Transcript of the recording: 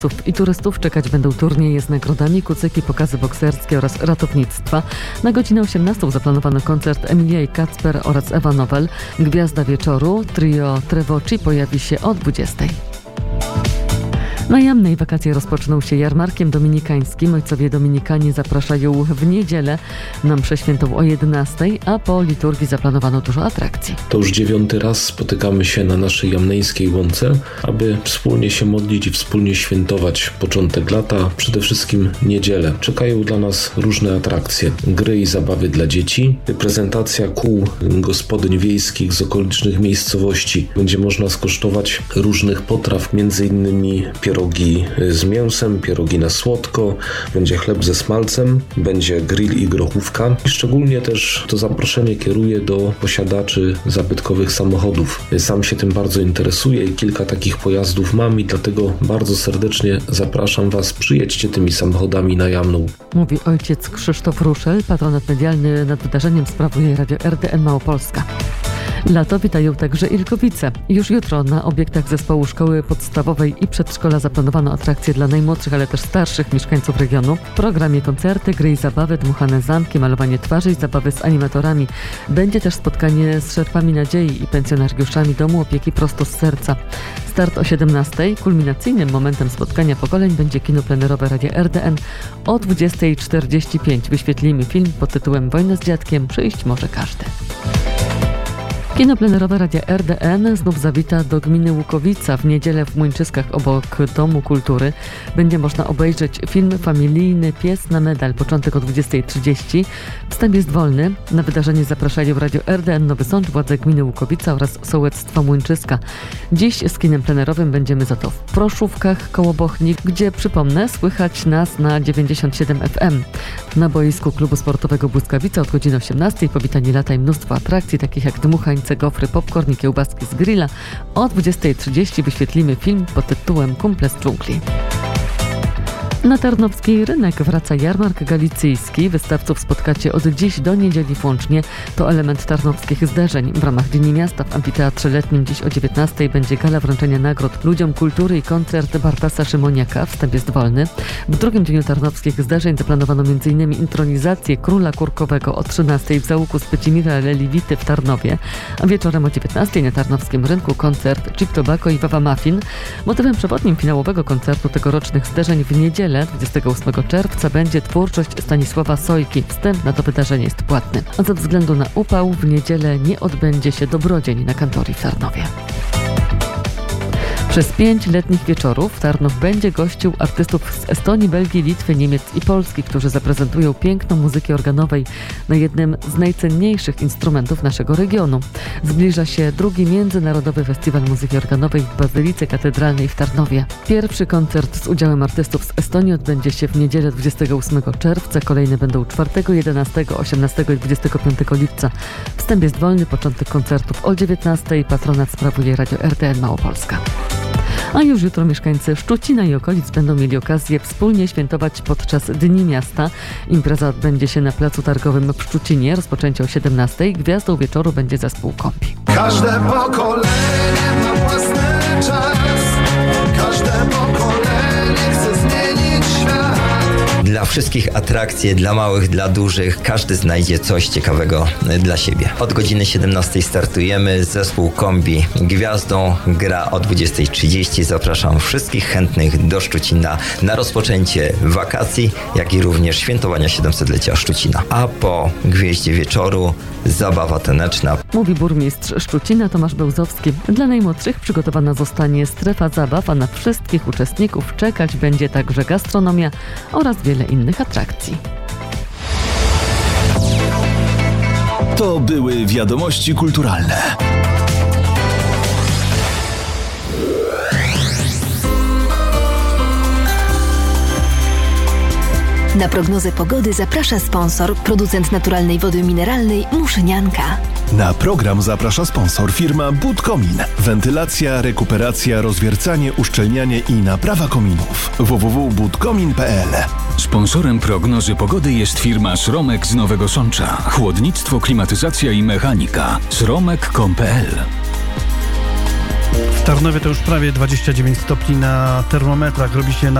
i turystów czekać będą turnieje z nagrodami, kucyki, pokazy bokserskie oraz ratownictwa. Na godzinę 18 zaplanowano koncert Emilia i Kacper oraz Ewa Nowel. Gwiazda wieczoru, trio Trevoci, pojawi się o 20. Na Jamnej wakacje rozpoczną się jarmarkiem dominikańskim. Ojcowie dominikanie zapraszają w niedzielę na mszę świętą o 11, a po liturgii zaplanowano dużo atrakcji. To już 9. raz spotykamy się na naszej jamnejskiej łące, aby wspólnie się modlić i wspólnie świętować początek lata, przede wszystkim niedzielę. Czekają dla nas różne atrakcje, gry i zabawy dla dzieci, prezentacja kół gospodyń wiejskich z okolicznych miejscowości. Będzie można skosztować różnych potraw, m.in. pierogi z mięsem, pierogi na słodko, będzie chleb ze smalcem, będzie grill i grochówka. I szczególnie też to zaproszenie kieruję do posiadaczy zabytkowych samochodów. Sam się tym bardzo interesuję i kilka takich pojazdów mam i dlatego bardzo serdecznie zapraszam Was, przyjedźcie tymi samochodami na Jamną. Mówi ojciec Krzysztof Ruszel, patronat medialny nad wydarzeniem sprawuje Radio RDN Małopolska. Lato witają także Ilkowice. Już jutro na obiektach zespołu szkoły podstawowej i przedszkola zaplanowano atrakcje dla najmłodszych, ale też starszych mieszkańców regionu. W programie koncerty, gry i zabawy, dmuchane zamki, malowanie twarzy i zabawy z animatorami. Będzie też spotkanie z szerpami nadziei i pensjonariuszami Domu Opieki Prosto z Serca. Start o 17. Kulminacyjnym momentem spotkania pokoleń będzie kino plenerowe Radia RDN. O 20:45 wyświetlimy film pod tytułem Wojna z dziadkiem. Przyjść może każdy. Kino plenerowe Radia RDN znów zawita do gminy Łukowica. W niedzielę w Młyńczyskach obok Domu Kultury będzie można obejrzeć film familijny Pies na medal. Początek o 20:30. Wstęp jest wolny. Na wydarzenie zapraszają Radio RDN Nowy Sącz, władze gminy Łukowica oraz sołectwa Młyńczyska. Dziś z kinem plenerowym będziemy za to w Proszówkach koło Bochni, gdzie, przypomnę, słychać nas na 97 FM. Na boisku klubu sportowego Błyskawica od godziny 18 powitanie lata i mnóstwo atrakcji, takich jak dmuchańce, gofry, popcorn i kiełbaski z grilla. O 20:30 wyświetlimy film pod tytułem Kumple z dżungli. Na Tarnowski Rynek wraca jarmark galicyjski. Wystawców spotkacie od dziś do niedzieli włącznie. To element tarnowskich zderzeń. W ramach Dni Miasta w Amfiteatrze Letnim dziś o 19:00 będzie gala wręczenia nagród ludziom kultury i koncert Bartasa Szymoniaka. Wstęp jest wolny. W drugim dniu tarnowskich zderzeń zaplanowano m.in. intronizację Króla Kurkowego o 13:00 w załuku z Pecimira Leliwity w Tarnowie, a wieczorem o 19:00 na Tarnowskim Rynku koncert Chip Tobacco i Wawa Muffin. Motywem przewodnim finałowego koncertu tegorocznych zderzeń w niedzielę 28 czerwca będzie twórczość Stanisława Sojki. Wstęp na to wydarzenie jest płatny. A ze względu na upał w niedzielę nie odbędzie się Dobrodzień na Kantorii w Tarnowie. Przez 5 letnich wieczorów Tarnów będzie gościł artystów z Estonii, Belgii, Litwy, Niemiec i Polski, którzy zaprezentują piękną muzyki organowej na jednym z najcenniejszych instrumentów naszego regionu. Zbliża się drugi Międzynarodowy Festiwal Muzyki Organowej w Bazylice Katedralnej w Tarnowie. Pierwszy koncert z udziałem artystów z Estonii odbędzie się w niedzielę 28 czerwca. Kolejne będą 4, 11, 18 i 25 lipca. Wstęp jest wolny, początek koncertów o 19:00. Patronat sprawuje Radio RDN Małopolska. A już jutro mieszkańcy Szczucina i okolic będą mieli okazję wspólnie świętować podczas Dni Miasta. Impreza odbędzie się na Placu Targowym w Szczucinie. Rozpoczęcie o 17:00. Gwiazdą wieczoru będzie zespół Kombi. Każde pokolenie ma własny czas. Każde pokolenie chce zmienić świat. Dla wszystkich atrakcje, dla małych, dla dużych, każdy znajdzie coś ciekawego dla siebie. Od godziny 17:00 startujemy, zespół Kombi gwiazdą gra o 20:30. Zapraszam wszystkich chętnych do Szczucina na rozpoczęcie wakacji, jak i również świętowania 700-lecia Szczucina. A po gwieździe wieczoru zabawa taneczna. Mówi burmistrz Szczucina Tomasz Bełzowski. Dla najmłodszych przygotowana zostanie strefa zabaw, a na wszystkich uczestników czekać będzie także gastronomia oraz wiele innych atrakcji. To były wiadomości kulturalne. Na prognozę pogody zaprasza sponsor, producent naturalnej wody mineralnej Muszynianka. Na program zaprasza sponsor firma Budkomin. Wentylacja, rekuperacja, rozwiercanie, uszczelnianie i naprawa kominów. www.budkomin.pl. Sponsorem prognozy pogody jest firma Sromek z Nowego Sącza. Chłodnictwo, klimatyzacja i mechanika. sromek.com.pl W Tarnowie to już prawie 29 stopni na termometrach. Robi się